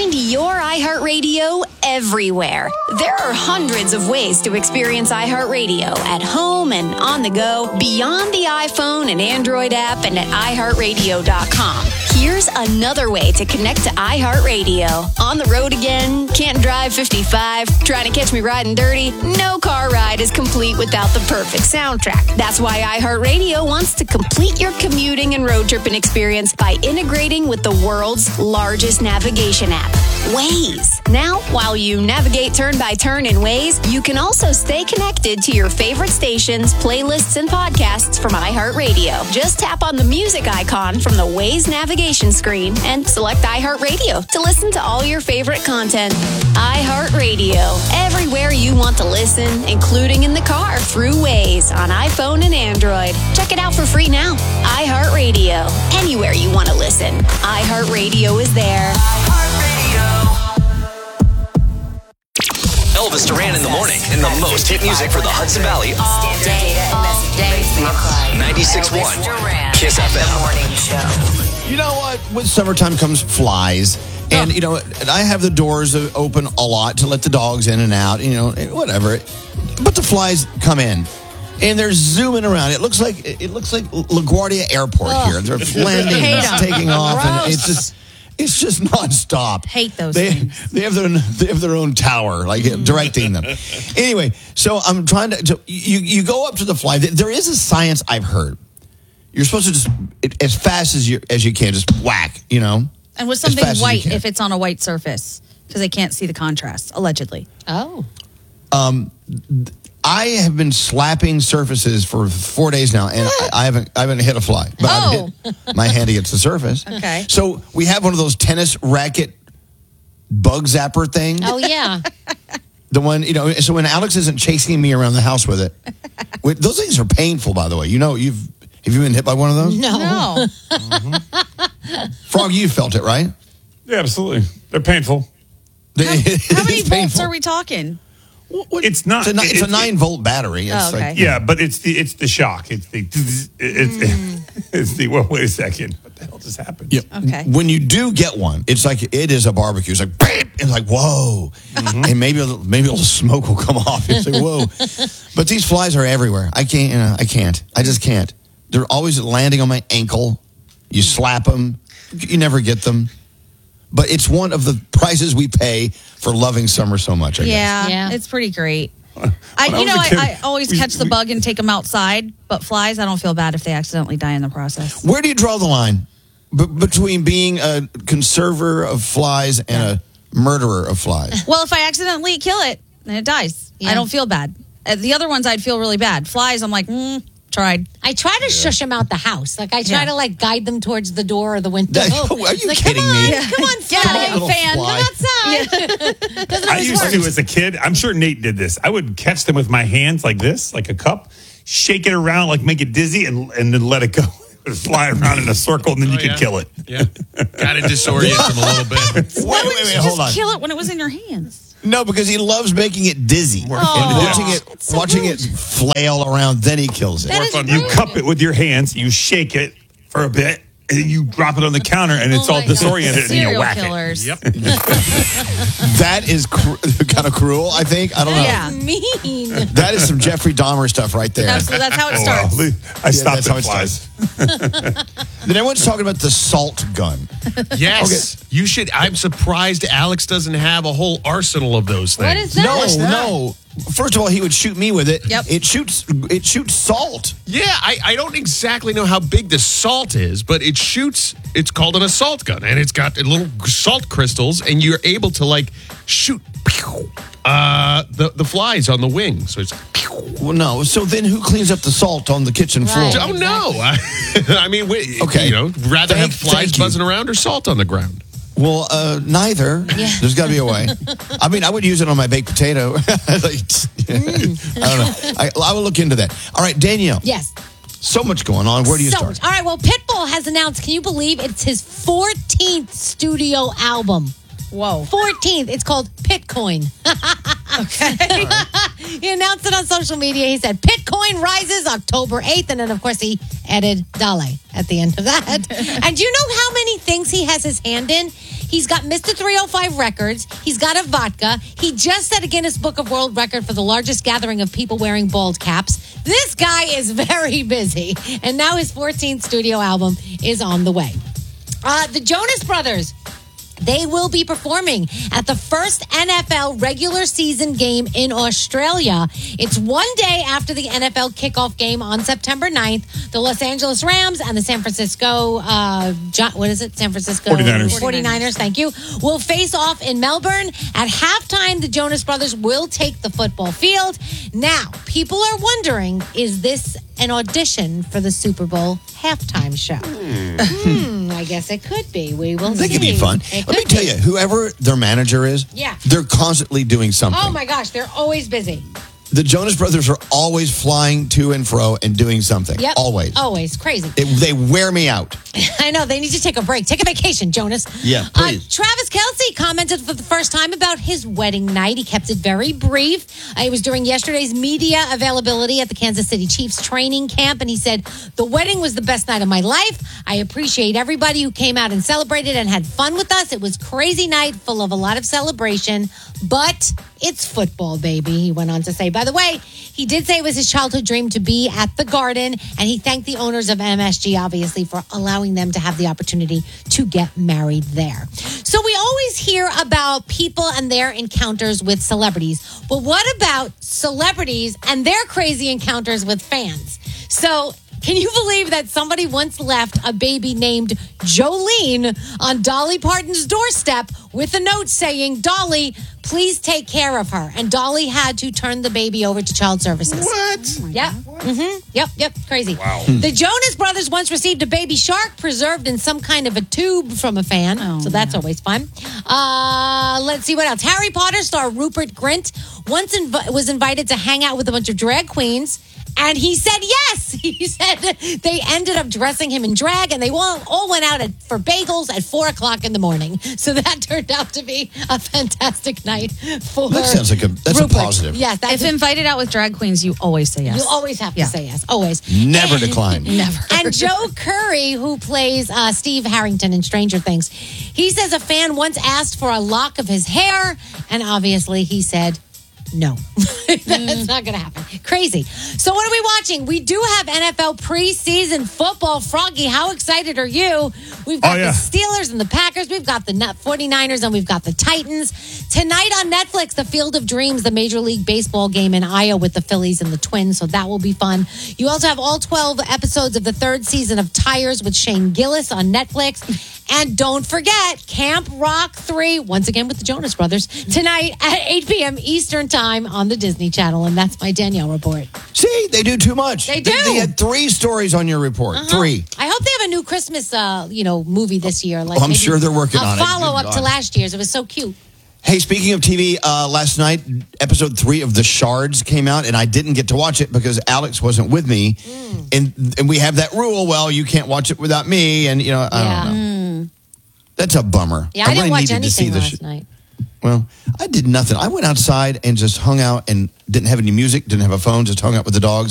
Find your iHeartRadio everywhere. There are hundreds of ways to experience iHeartRadio at home and on the go, beyond the iPhone and Android app and at iHeartRadio.com. Here's another way to connect to iHeartRadio. On the road again? Can't drive 55? Trying to catch me riding dirty? No car ride is complete without the perfect soundtrack. That's why iHeartRadio wants to complete your commuting and road tripping experience by integrating with the world's largest navigation app, Waze. Now, while you navigate turn by turn in Waze, you can also stay connected to your favorite stations, playlists, and podcasts from iHeartRadio. Just tap on the music icon from the Waze navigation screen and select iHeartRadio to listen to all your favorite content. iHeartRadio, everywhere you want to listen, including in the car through Waze on iPhone and Android. Check it out for free now. iHeartRadio, anywhere you want to listen. iHeartRadio is there. Elvis Duran in the morning and the most hit music for the Hudson Valley. All day, 96.1 Kiss FM. Morning show. You know what? When summertime comes, flies. And, you know, I have the doors open a lot to let the dogs in and out, you know, whatever. But the flies come in. And they're zooming around. It looks like LaGuardia Airport here. They're landing, and taking off, and it's just nonstop. Hate those things. They have their own tower, like directing them. Anyway, so I'm trying to. You go up to the fly. There is a science I've heard. You're supposed to just as fast as you can just whack. You know. And with something white, if it's on a white surface, because they can't see the contrast, allegedly. Oh. I have been slapping surfaces for 4 days now, and I haven't hit a fly. But I've hit my hand against the surface. Okay. So we have one of those tennis racket bug zapper things. Oh, yeah. The one, you know, so when Alex isn't chasing me around the house with it, those things are painful, by the way. You know, have you been hit by one of those? No. Frog, you felt it, right? Yeah, absolutely. They're painful. How many volts are we talking? It's not. It's a 9-volt battery. It's okay. like, Yeah, but it's the shock. It's the. Well, wait a second. What the hell just happened? Yeah. Okay. When you do get one, it's like it is a barbecue. It's like bam! It's like whoa, and maybe a little smoke will come off. It's like whoa, but these flies are everywhere. I can't. I just can't. They're always landing on my ankle. You slap them, you never get them. But it's one of the prices we pay for loving summer so much, I guess. Yeah, it's pretty great. I always catch the bug and take them outside, but flies, I don't feel bad if they accidentally die in the process. Where do you draw the line between being a conserver of flies and a murderer of flies? Well, if I accidentally kill it, then it dies. Yeah. I don't feel bad. The other ones, I'd feel really bad. Flies, I'm like, tried. I try to shush them out the house. Like, I try to, guide them towards the door or the window. Are you like, kidding me? Come on, Get fly. out, fan. Fly. Come outside. Doesn't I always used work. to as a kid. I'm sure Nate did this. I would catch them with my hands like this, like a cup, shake it around, like make it dizzy, and then let it go. Fly around in a circle, and then you could kill it. Yeah. Got to disorient them a little bit. Wait, hold on. Kill it when it was in your hands. No, because he loves making it dizzy. And watching it flail around, then he kills it. You cup it with your hands, you shake it for a bit, and then you drop it on the counter, and it's all disoriented, and you Serial whack killers. Yep. That is kind of cruel, I think. I don't know. Yeah. Mean. That is some Jeffrey Dahmer stuff right there. Absolutely. That's how it it. starts. Well, I stopped that's how at it flies. Then everyone's talking about the salt gun. Yes. You should. I'm surprised Alex doesn't have a whole arsenal of those things. What is that? No. First of all, he would shoot me with it. Yep. It shoots salt. Yeah, I don't exactly know how big the salt is, but it shoots. It's called an assault gun, and it's got little salt crystals, and you're able to shoot the flies on the wing. So it's. Well, no. So then who cleans up the salt on the kitchen floor? Right. Don't know. I mean, Okay. rather have flies thank you. buzzing around or salt on the ground. Well, neither. Yeah. There's got to be a way. I mean, I would use it on my baked potato. I don't know. I will look into that. All right, Danielle. Yes. So much going on. Where do you So start? much. All right, well, Pitbull has announced, can you believe it's his 14th studio album? Whoa. 14th. It's called Pitcoin. Okay. He announced it on social media. He said, Pitcoin rises October 8th. And then, of course, he added Dale at the end of that. And do you know how many things he has his hand in? He's got Mr. 305 records. He's got a vodka. He just set a Guinness Book of World Record for the largest gathering of people wearing bald caps. This guy is very busy. And now his 14th studio album is on the way. The Jonas Brothers. They will be performing at the first NFL regular season game in Australia. It's one day after the NFL kickoff game on September 9th. The Los Angeles Rams and the San Francisco, San Francisco 49ers, thank you, will face off in Melbourne. At halftime, the Jonas Brothers will take the football field. Now, people are wondering, is this an audition for the Super Bowl halftime show? I guess it could be. We will see. That could be fun. Let me tell you, whoever their manager is, they're constantly doing something. Oh my gosh, they're always busy. The Jonas Brothers are always flying to and fro and doing something. Yep. Always. Crazy. They wear me out. I know. They need to take a break. Take a vacation, Jonas. Yeah, please. Travis Kelce commented for the first time about his wedding night. He kept it very brief. It was during yesterday's media availability at the Kansas City Chiefs training camp. And he said, the wedding was the best night of my life. I appreciate everybody who came out and celebrated and had fun with us. It was a crazy night full of a lot of celebration. But it's football, baby, he went on to say. By the way, he did say it was his childhood dream to be at the Garden, and he thanked the owners of MSG, obviously, for allowing them to have the opportunity to get married there. So we always hear about people and their encounters with celebrities. But what about celebrities and their crazy encounters with fans? So can you believe that somebody once left a baby named Jolene on Dolly Parton's doorstep with a note saying, Dolly, please take care of her. And Dolly had to turn the baby over to Child Services. What? Yeah. Yep. Crazy. Wow. The Jonas Brothers once received a baby shark preserved in some kind of a tube from a fan. So that's always fun. Let's see what else. Harry Potter star Rupert Grint once was invited to hang out with a bunch of drag queens. And he said yes. He said they ended up dressing him in drag, and they all went out for bagels at 4:00 in the morning. So that turned out to be a fantastic night for. That sounds like that's Rupert. a positive. Yes, If invited out with drag queens, you always say yes. You always have to say yes. Always. Never decline. Never. And Joe Curry, who plays Steve Harrington in Stranger Things, he says a fan once asked for a lock of his hair, and obviously he said no. That's not going to happen. Crazy. So what are we watching? We do have NFL preseason football. Froggy, how excited are you? We've got the Steelers and the Packers. We've got the 49ers and we've got the Titans. Tonight on Netflix, the Field of Dreams, the Major League Baseball game in Iowa with the Phillies and the Twins. So that will be fun. You also have all 12 episodes of the third season of Tires with Shane Gillis on Netflix. And don't forget, Camp Rock 3, once again with the Jonas Brothers, tonight at 8 p.m. Eastern Time on the Disney Channel. And that's my Danielle report. See, they do too much. They do. They had 3 stories on your report. 3. I hope they have a new Christmas, movie this year. Like I'm sure they're working on it. A follow-up Good to God. last year's. It was so cute. Hey, speaking of TV, last night, episode 3 of The Shards came out, and I didn't get to watch it because Alex wasn't with me. And we have that rule, well, you can't watch it without me, and, I don't know. That's a bummer. Yeah, I didn't watch needed to see anything this. last night. Well, I did nothing. I went outside and just hung out and didn't have any music, didn't have a phone, just hung out with the dogs.